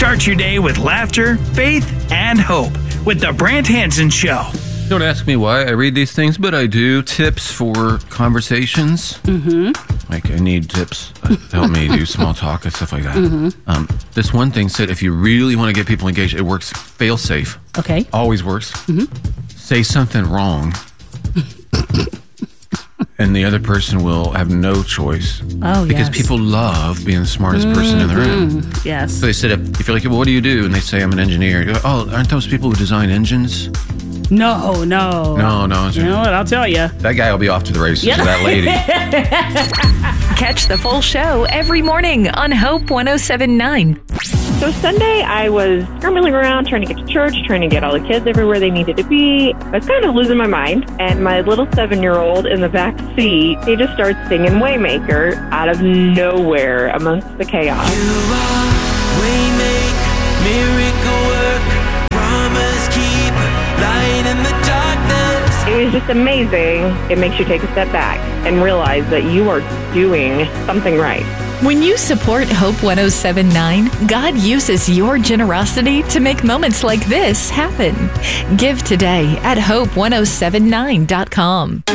Start your day with laughter, faith, and hope with The Brant Hansen Show. Don't ask me why I read these things, but I do. Tips for conversations. Mm-hmm. Like, I need tips to help me do small talk and stuff like that. Mm-hmm. This one thing said, if you really want to get people engaged, it works fail safe. Okay. Always works. Mm-hmm. Say something wrong. And the other person will have no choice. Oh, because people love being the smartest person in the room. Yes. So they said, if you're like, well, what do you do? And they say, I'm an engineer. You go, oh, aren't those people who design engines? No. You know what? I'll tell you. That guy will be off to the races with that lady. Catch the full show every morning on Hope 107.9. So Sunday, I was scrambling around trying to get to church, trying to get all the kids everywhere they needed to be. I was kind of losing my mind, and my little 7-year-old in the back seat, he just starts singing Waymaker out of nowhere amongst the chaos. You are Waymaker, miracle worker, promise keeper, light in the darkness. It was just amazing. It makes you take a step back and realize that you are doing something right. When you support Hope 107.9, God uses your generosity to make moments like this happen. Give today at hope1079.com.